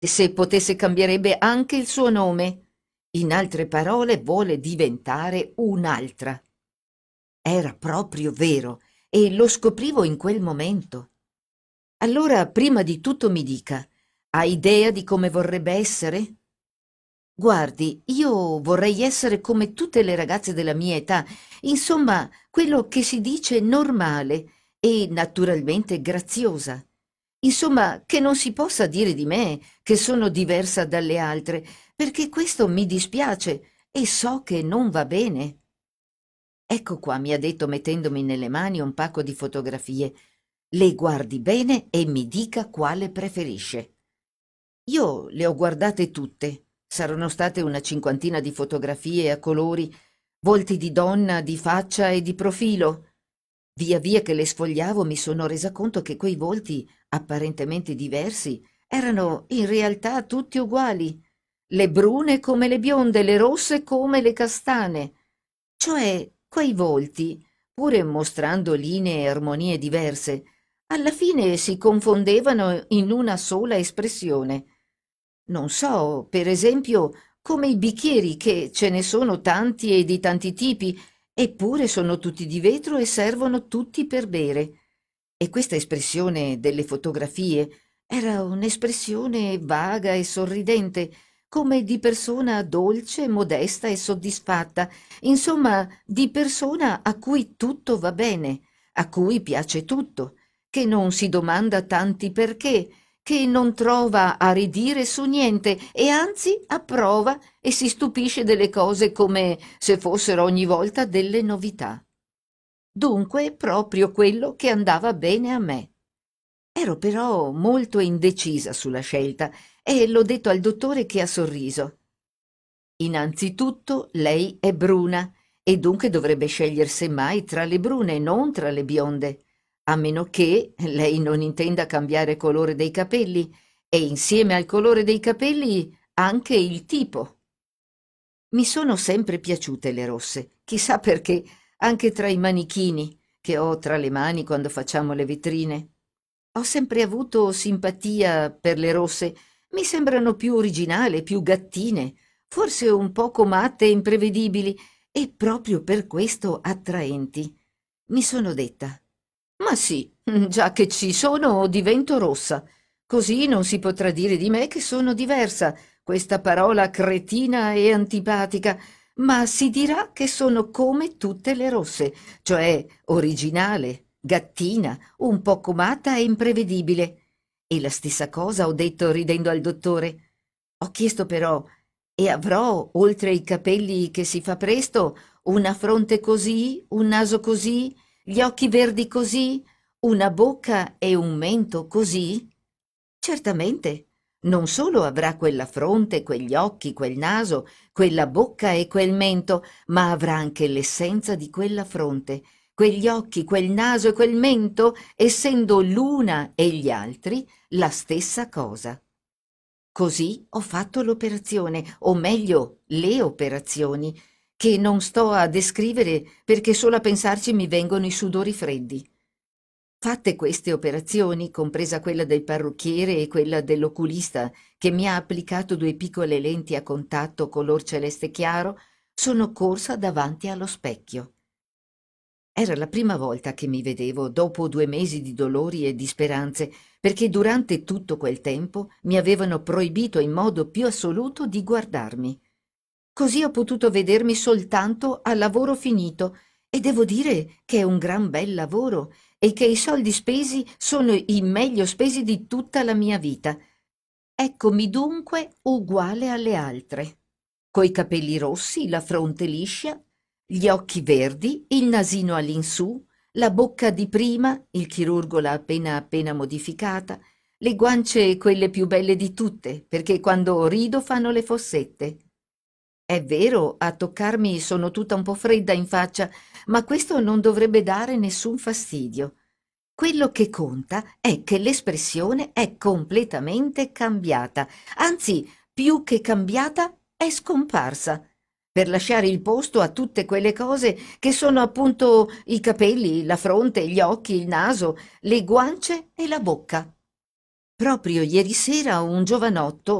Se potesse cambierebbe anche il suo nome. In altre parole, vuole diventare un'altra. Era proprio vero, e lo scoprivo in quel momento. Allora, prima di tutto mi dica, ha idea di come vorrebbe essere? Guardi, io vorrei essere come tutte le ragazze della mia età, insomma, quello che si dice normale e naturalmente graziosa. Insomma, che non si possa dire di me che sono diversa dalle altre, perché questo mi dispiace e so che non va bene. Ecco qua, mi ha detto mettendomi nelle mani un pacco di fotografie. Le guardi bene e mi dica quale preferisce. Io le ho guardate tutte. Saranno state una cinquantina di fotografie a colori, volti di donna, di faccia e di profilo. Via via che le sfogliavo mi sono resa conto che quei volti, apparentemente diversi, erano in realtà tutti uguali. Le brune come le bionde, le rosse come le castane. Cioè, quei volti, pur mostrando linee e armonie diverse, alla fine si confondevano in una sola espressione. Non so, per esempio, come i bicchieri, che ce ne sono tanti e di tanti tipi, eppure sono tutti di vetro e servono tutti per bere. E questa espressione delle fotografie era un'espressione vaga e sorridente, come di persona dolce, modesta e soddisfatta, insomma, di persona a cui tutto va bene, a cui piace tutto, che non si domanda tanti perché, che non trova a ridire su niente e anzi approva e si stupisce delle cose come se fossero ogni volta delle novità. Dunque proprio quello che andava bene a me. Ero però molto indecisa sulla scelta e l'ho detto al dottore, che ha sorriso. Innanzitutto lei è bruna e dunque dovrebbe scegliere semmai tra le brune e non tra le bionde, a meno che lei non intenda cambiare colore dei capelli e insieme al colore dei capelli anche il tipo. Mi sono sempre piaciute le rosse, chissà perché, anche tra i manichini che ho tra le mani quando facciamo le vetrine. Ho sempre avuto simpatia per le rosse, mi sembrano più originali, più gattine, forse un poco matte e imprevedibili, e proprio per questo attraenti. Mi sono detta: ma sì, già che ci sono divento rossa, così non si potrà dire di me che sono diversa, questa parola cretina e antipatica, ma si dirà che sono come tutte le rosse, cioè originale, gattina, un po' comata e imprevedibile. E la stessa cosa ho detto ridendo al dottore. Ho chiesto però: e avrò, oltre ai capelli che si fa presto, una fronte così, un naso così, gli occhi verdi così, una bocca e un mento così? Certamente. Non solo avrà quella fronte, quegli occhi, quel naso, quella bocca e quel mento, ma avrà anche l'essenza di quella fronte, quegli occhi, quel naso e quel mento, essendo l'una e gli altri la stessa cosa. Così ho fatto l'operazione, o meglio, le operazioni, che non sto a descrivere perché solo a pensarci mi vengono i sudori freddi. Fatte queste operazioni, compresa quella del parrucchiere e quella dell'oculista, che mi ha applicato due piccole lenti a contatto color celeste chiaro, sono corsa davanti allo specchio. Era la prima volta che mi vedevo dopo 2 mesi di dolori e di speranze, perché durante tutto quel tempo mi avevano proibito in modo più assoluto di guardarmi. Così ho potuto vedermi soltanto a lavoro finito, e devo dire che è un gran bel lavoro e che i soldi spesi sono i meglio spesi di tutta la mia vita. Eccomi dunque uguale alle altre, coi capelli rossi, la fronte liscia, gli occhi verdi, il nasino all'insù, la bocca di prima, il chirurgo l'ha appena appena modificata, le guance quelle più belle di tutte, perché quando rido fanno le fossette. È vero, a toccarmi sono tutta un po' fredda in faccia, ma questo non dovrebbe dare nessun fastidio. Quello che conta è che l'espressione è completamente cambiata, anzi, più che cambiata, è scomparsa, per lasciare il posto a tutte quelle cose che sono appunto i capelli, la fronte, gli occhi, il naso, le guance e la bocca. proprio ieri sera un giovanotto